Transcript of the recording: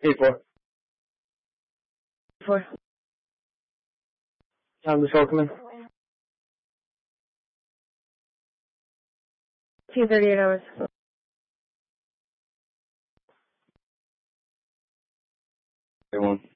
8-4. 4. Time to show come in. 2:38 hours. Everyone.